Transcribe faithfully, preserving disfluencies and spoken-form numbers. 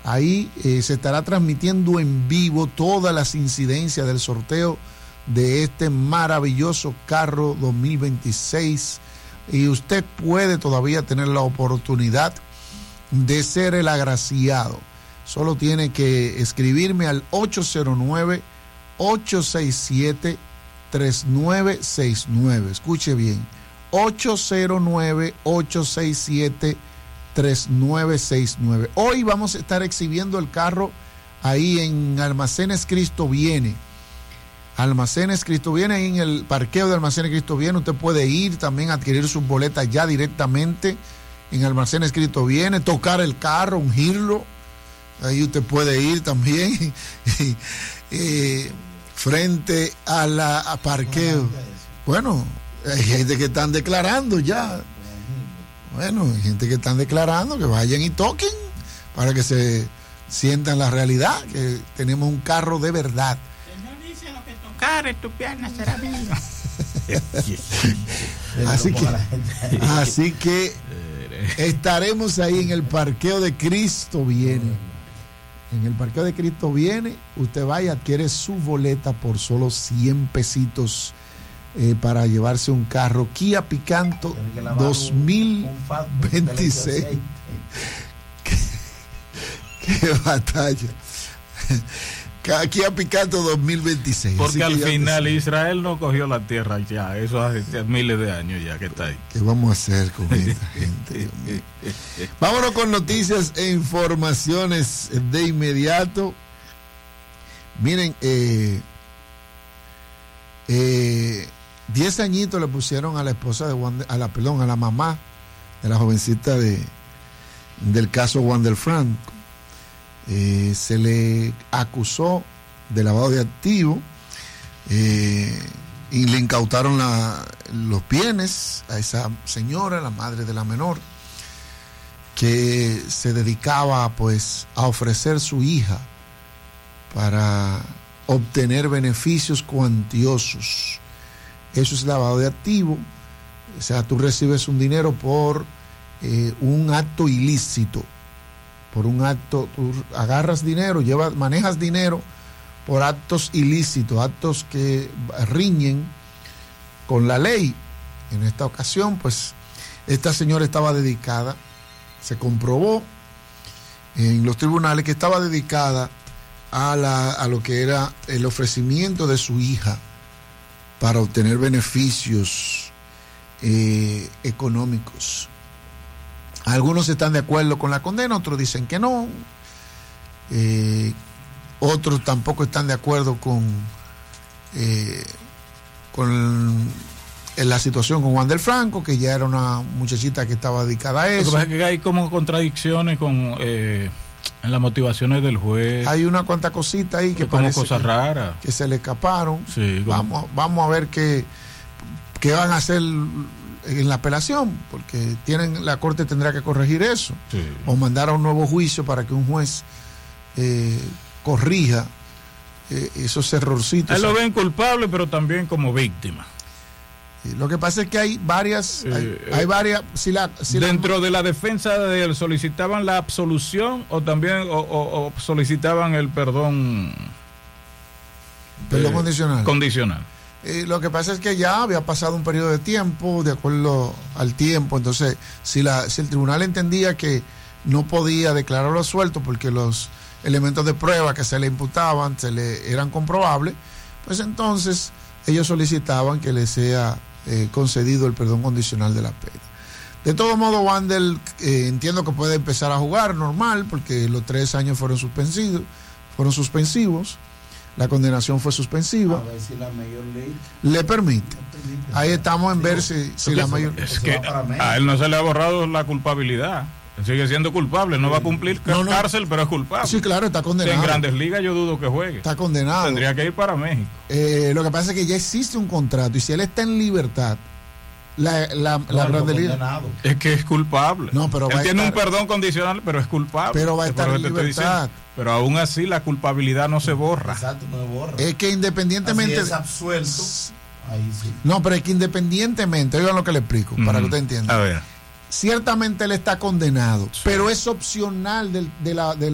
Ahí eh, se estará transmitiendo en vivo todas las incidencias del sorteo de este maravilloso carro dos mil veintiséis, y usted puede todavía tener la oportunidad de ser el agraciado. Solo tiene que escribirme al ocho cero nueve, ocho seis siete, tres nueve seis nueve. Escuche bien, ocho cero nueve, ocho seis siete, tres nueve seis nueve. Hoy vamos a estar exhibiendo el carro ahí en Almacenes Cristo Viene. Almacenes Cristo Viene, ahí en el parqueo de Almacenes Cristo Viene. Usted puede ir también a adquirir sus boletas ya directamente en Almacenes Cristo Viene, tocar el carro, ungirlo. Ahí usted puede ir también eh, frente a la a parqueo. Bueno, hay gente que están declarando ya. Bueno, hay gente que están declarando que vayan y toquen para que se sientan la realidad, que tenemos un carro de verdad. Tocar tu pierna será mío. así que así que estaremos ahí en el parqueo de Cristo Viene. En el parqueo de Cristo Viene, usted va y adquiere su boleta por solo cien pesitos eh, para llevarse un carro Kia Picanto dos mil veintiséis. ¿Qué, qué batalla. Kia Picanto dos mil veintiséis. Porque al final Israel no cogió la tierra ya, eso hace miles de años ya que está ahí. ¿Qué vamos a hacer con esta gente? Vámonos con noticias e informaciones de inmediato. Miren, eh, eh, diez añitos le pusieron a la esposa de Juan, a la, perdón, a la mamá de la jovencita de, del caso Wander Franco. Eh, se le acusó de lavado de activos eh, y le incautaron la, los bienes a esa señora, la madre de la menor, que se dedicaba pues a ofrecer su hija para obtener beneficios cuantiosos. Eso es lavado de activos. O sea, tú recibes un dinero por eh, un acto ilícito. Por un acto, tú agarras dinero, llevas, manejas dinero por actos ilícitos, actos que riñen con la ley. En esta ocasión, pues, esta señora estaba dedicada, se comprobó en los tribunales que estaba dedicada a, la, a lo que era el ofrecimiento de su hija para obtener beneficios eh, económicos. Algunos están de acuerdo con la condena, otros dicen que no. Eh, otros tampoco están de acuerdo con, eh, con en la situación con Wander Franco, que ya era una muchachita que estaba dedicada a eso. Lo que pasa es que hay como contradicciones con eh, en las motivaciones del juez. Hay una cuanta cosita ahí que como parece cosas que, raras que se le escaparon. Sí, como... vamos, vamos a ver qué, qué van a hacer en la apelación, porque tienen la corte tendrá que corregir eso, sí, o mandar a un nuevo juicio para que un juez eh, corrija eh, esos errorcitos. Él lo ven culpable, pero también como víctima. Lo que pasa es que hay varias, eh, hay, hay varias. Si la, si dentro la, de la defensa de él, ¿solicitaban la absolución o también o, o, o solicitaban el perdón? Perdón eh, condicional. Condicional. Eh, lo que pasa es que ya había pasado un periodo de tiempo, de acuerdo al tiempo. Entonces, si, la, si el tribunal entendía que no podía declararlo suelto porque los elementos de prueba que se le imputaban se le eran comprobables, pues entonces ellos solicitaban que le sea eh, concedido el perdón condicional de la pena. De todo modo, Wander eh, entiendo que puede empezar a jugar normal porque los tres años fueron suspensivos, fueron suspensivos. La condenación fue suspensiva. A ver si la mayor ley le permite. Ahí estamos en ver si, si la mayor. Es que a él no se le ha borrado la culpabilidad. Él sigue siendo culpable. No va a cumplir no, no. cárcel, pero es culpable. Sí, claro, está condenado. En Grandes Ligas yo dudo que juegue. Está condenado. Tendría que ir para México. Eh, lo que pasa es que ya existe un contrato y si él está en libertad, la, la, no, la Grandes Ligas. Es que es culpable. No, pero él va tiene a un estar, perdón condicional, pero es culpable. Pero va a estar en libertad. Pero aún así la culpabilidad no se borra. Exacto, no se borra. Es que independientemente. Así es absuelto. Ahí sí. No, pero es que independientemente, oigan lo que le explico, Mm. para que usted entienda. A ver. Ciertamente él está condenado, Sí. pero es opcional del, de la, del